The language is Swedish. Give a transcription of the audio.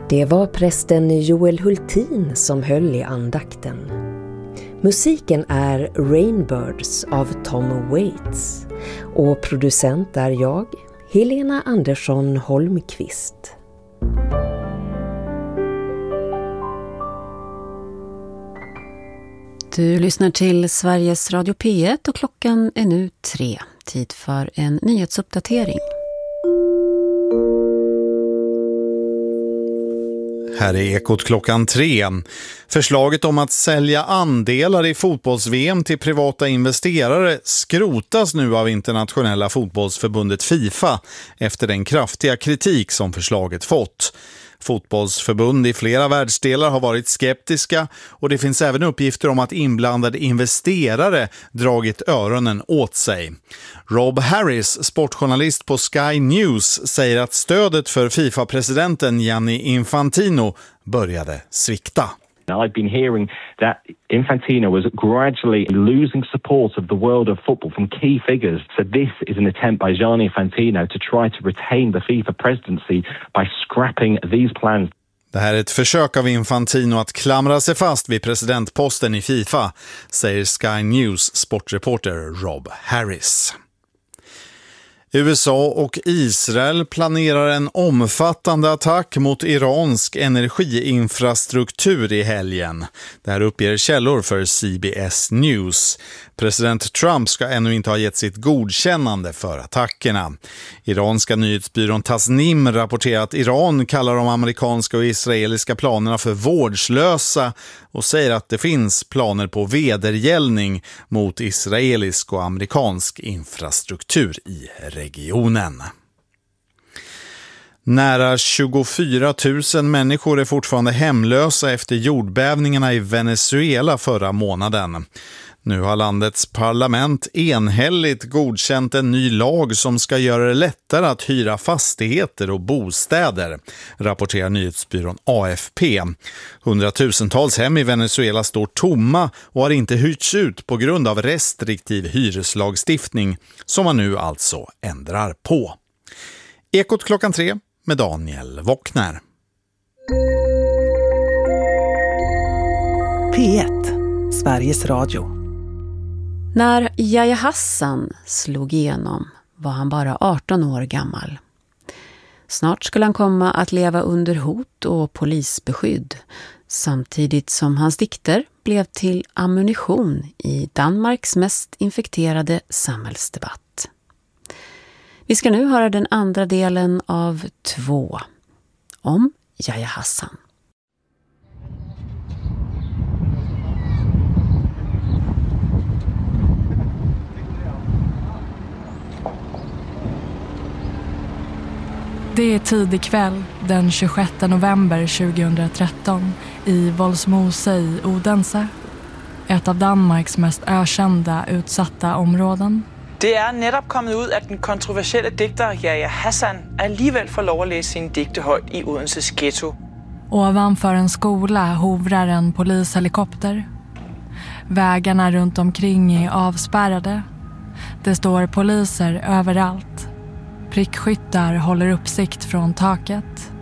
Det var prästen Joel Hultin som höll i andakten. Musiken är Rainbirds av Tom Waits och producent är jag, Helena Andersson Holmqvist. Du lyssnar till Sveriges Radio P1 och klockan är nu 3. Tid för en nyhetsuppdatering. Här är Ekot klockan 3. Förslaget om att sälja andelar i fotbolls-VM till privata investerare skrotas nu av internationella fotbollsförbundet FIFA efter den kraftiga kritik som förslaget fått. Fotbollsförbund i flera världsdelar har varit skeptiska och det finns även uppgifter om att inblandade investerare dragit öronen åt sig. Rob Harris, sportjournalist på Sky News, säger att stödet för FIFA-presidenten Gianni Infantino började svikta. I've been hearing that Infantino was gradually losing support of the world of football from key figures. So this is an attempt by Gianni Infantino to try to retain the FIFA presidency by scrapping these plans. Det här är ett försök av Infantino att klamra sig fast vid presidentposten i FIFA, säger Sky News sportreporter Rob Harris. USA och Israel planerar en omfattande attack mot iransk energiinfrastruktur i helgen. Det här uppger källor för CBS News. President Trump ska ännu inte ha gett sitt godkännande för attackerna. Iranska nyhetsbyrån Tasnim rapporterar att Iran kallar de amerikanska och israeliska planerna för vårdslösa och säger att det finns planer på vedergällning mot israelisk och amerikansk infrastruktur i regionen. Nära 24 000 människor är fortfarande hemlösa efter jordbävningarna i Venezuela förra månaden. Nu har landets parlament enhälligt godkänt en ny lag som ska göra det lättare att hyra fastigheter och bostäder, rapporterar nyhetsbyrån AFP. Hundratusentals hem i Venezuela står tomma och har inte hyrts ut på grund av restriktiv hyreslagstiftning som man nu alltså ändrar på. Ekot klockan 3 med Daniel Wockner. P1, Sveriges Radio. När Yahya Hassan slog igenom var han bara 18 år gammal. Snart skulle han komma att leva under hot och polisbeskydd, samtidigt som hans dikter blev till ammunition i Danmarks mest infekterade samhällsdebatt. Vi ska nu höra den andra delen av 2 om Yahya Hassan. Det är tidig kväll den 26 november 2013 i Voldsmose i Odense, ett av Danmarks mest ökända utsatta områden. Det är netop kommet ud att den kontroversielle digter Yahya Hassan alligevel får lov at læse sin digte højt i Odenses ghetto. Ovanför en skola hovrar en polishelikopter. Vägarna runt omkring är avspärrade. Det står poliser överallt. Prickskyttar håller uppsikt från taket.